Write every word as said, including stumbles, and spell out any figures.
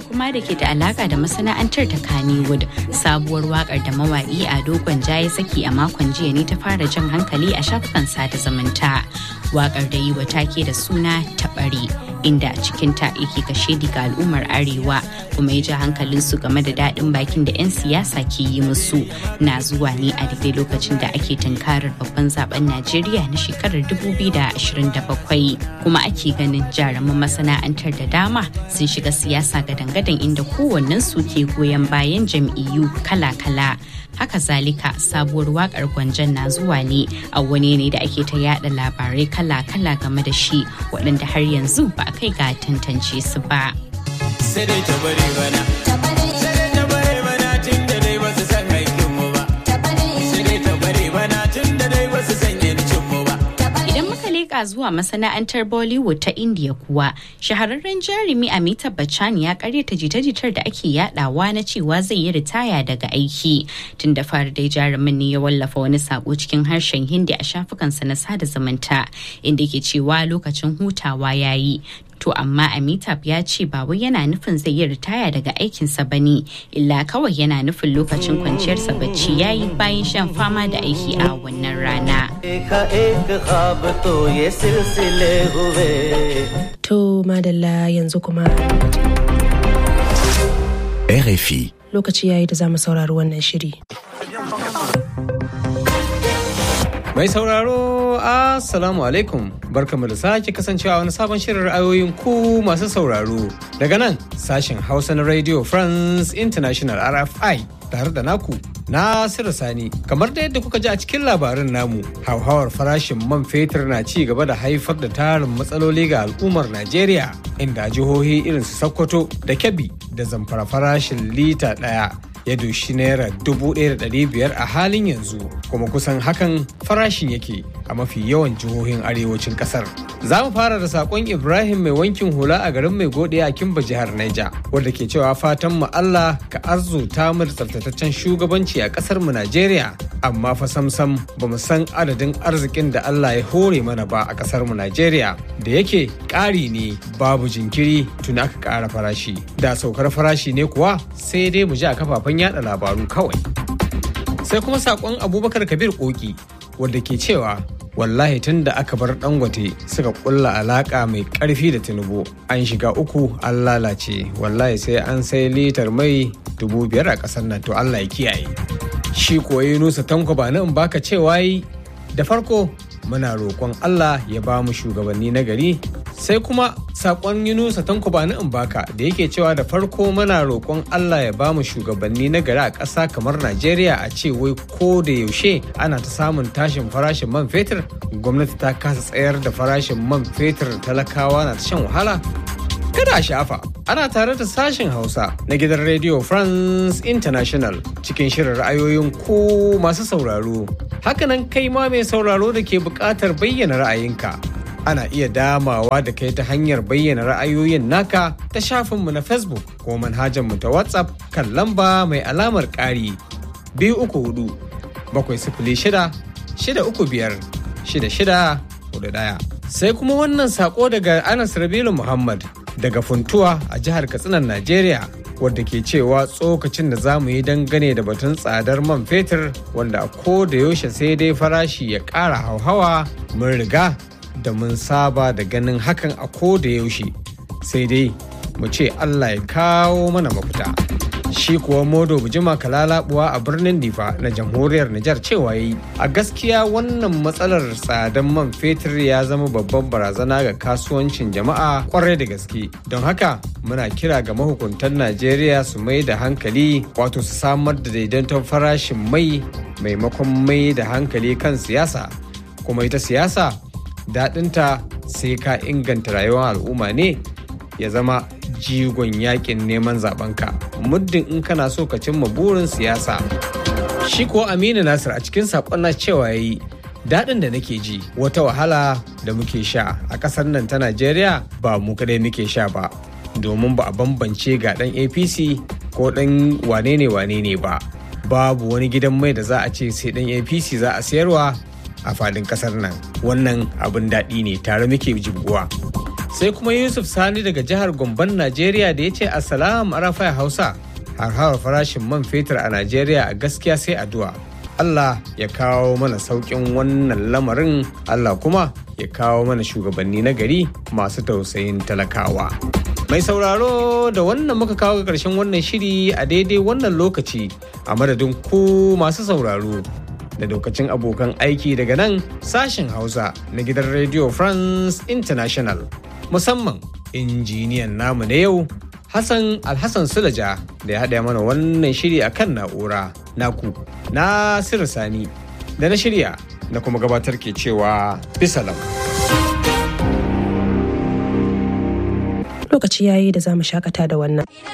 kuma da ke da alaka da masana'antar ta Kannywood. Sabuwar wakar da mawaƙi Ado Gwanja ya saki a makon jiya ne ta fara jan hankali a shafukan sada zumunta. Wakar da yi wa take da suna Taɓare, inda a cikinta yake kashedi ga al'ummar Arewa kuma ya ji hankalinsu game da daɗin bakin da 'yan siyasa ke yi musu. Na zuwa ne a daidai lokacin da ake tunkarar babban zaben Najeriya na shekarar dubu biyu da ashirin da bakwai, kuma ake ganin jaruman masana'antar da dama sun shiga siyasa gadan-gadan inda kowannensu ke goyon bayan jam'iyyu kala-kala. Haka zalika sabuwar wakar Gwanjan na zuwa ne a wani ne da ake ta yada labarai kala-kala game da shi waɗanda har yanzu ba a kai ga tantance su ba. Sai dai ta bari bana. Sai dai ta bari bana tun da dai ba su san aikin mu ba. Sai dai ta bari bana tun da dai ba su san yancin mu ba. Idan muka leƙa zuwa masana'antar Bollywood ta India kuwa, shahararren jarumi Amitabh Bachchan ya karyata jita-jitar da ake yadawa na cewa zai yi ritaya daga aiki. Tun da fara dai jarumin ne ya wallafa wani sako cikin harshen Hindi a shafukansa na sada zumunta inda ke cewa lokacin hutawa ya yi. To amma Amitabh ya ce ba wai yana nufin zai yi ritaya daga aikinsa ba ne, illa kawai yana nufin lokacin kwanciyarsa bacci ya yi bayan shan fama da aiki a wannan rana. To madalla yanzu kuma R F I. Lokaci yayi da zamu saurari wannan shiri. Mai sauraro, Assalamu alaikum. Barkamu da sake kasancewa wani sabon shirin ra'ayoyin ku masu sauraro. Daga nan sashen Hausa na Radio France International R F I tare da naku Nasiru Sani. Kamar da yadda kuka ji a cikin labarin namu, hauhawar farashin man fetur na ci gaba da haifar da tarin matsaloli ga al'ummar Najeriya, inda jihohi irin su Sokoto da Kebbi da Zamfara farashin lita ɗaya ya doshi naira dubu ɗaya da ɗari biyar a halin yanzu, kuma kusan hakan farashin yake a mafi yawan jihohin arewacin kasar. Za mu fara da sakon Ibrahim mai wankin hula a garin Mai Gode a Kimba jihar Niger, wanda ke cewa fatan mu Allah ka arzuta mu da tsaftataccen shugabanci a kasar mu Najeriya, amma fa samsam ba mu san adadin arzikin da Allah ya hore mana ba a kasar mu Najeriya, da yake ƙari ne babu jinkiri tun aka ƙara farashi. Da saukar farashi ne kuwa sai dai mu ji a kafafen yada labaru kawai. Sai kuma sakon Abubakar Kabir Koki wanda ke cewa wallahi tun da aka bar Dangote suka kulla alaka mai karfi da Tinubu an shiga uku an lalace, wallahi sai an sai litar mai dubu biyar a kasar nan, to Allah ya kiyaye. Shi koyi Nusa Tanko ba nan baka cewa yi da farko muna roƙon Allah ya ba mu shugabanni na gari. Sai kuma sakon Yunusa Tanko ba in baka da yake cewa da farko muna roƙon Allah ya ba mu shugabanni na gari a ƙasa kamar Najeriya, a ce wai ko da yaushe ana ta samun tashin farashin man fetur, gwamnati ta kasa tsayar da farashin man fetur, talakawa na ta shan wahala. Kada a shafa, ana tare da sashen Hausa na gidan Radio France International cikin shirin ra'ayoyin ku masu sauraro. Hakanan kai ma mai sauraro da ke buƙatar bayyana ra'ayinka. Ana iya damawa da kai ta hanyar bayyana ra'ayoyin naka ta shafinmu na Facebook ko manhajarmu ta WhatsApp kan lamba mai alamar ƙari biyu uku hudu bakwai sifili shida shida uku biyar shida shida hudu ɗaya. Sai kuma wannan sako daga Anas Rabilu Muhammad daga Funtuwa a jihar Katsinan Najeriya, wadda ke cewa tsokacin da za mu yi dangane da batun tsadar man fetur, wanda a ko da yaushe sai dai farashi ya ƙara hauhawa, mun riga da mun saba da ganin hakan a ko da yaushe, sai dai mu ce Allah ya kawo mana mafita. Shi kuwa Modo Bijima Kalalabuwa a birnin Difa na jamhuriyar Nijar cewa yayi a gaskiya wannan matsalar tsadan man fetur ya zama babban barazana ga kasuwancin jama'a kwarai da gaske. Don haka muna kira ga mahukuntan Najeriya su mai da hankali, wato su samar da daidaiton farashin mai maimakon mai da hankali kan siyasa. Kuma ita siyasa daɗinta sai ka inganta rayuwar al'umma ne ya zama jigon yakin neman zabenka, muddin in kana so ka cimma burin siyasa. Shi ko Aminu Nasir a cikin sakon na cewa yayi daɗin da nake ji wata wahala da muke sha a ƙasar nan ta Najeriya ba mu kadai muke sha ba, domin ba a bambance ga ɗan A P C ko ɗan wane ne wane ne ba. Babu wani gidan mai da za a ce sai ɗan A P C za a sayarwa a fadin ƙasar nan. Wannan abin daɗi ne, tare muke jibguwa. sai kuma Yusuf Sani daga jihar Gomban Najeriya da ya ce Assalamu Arafai Hausa. Harhawar farashin man fetur a Najeriya a gaskiya sai addu'a. Allah ya kawo mana sauƙin wannan lamarin, Allah kuma ya kawo mana shugabanni na gari masu tausayin talakawa. Mai sauraro da wannan muka kawo ga ƙarshen wannan shiri a daidai wannan lokaci a madadin ku masu sauraro da lokacin abokan aiki daga nan sashen Hausa na gidan Radio France International. Musamman injiniyan namu na yau Hassan Alhassan Sulaja da ya haɗa mana wannan shiri a kan na'ura naku Nasiru Sani da na shirya na kuma gabatar ke cewa bisalam. Lokaci yayi da za mu shakata da wannan.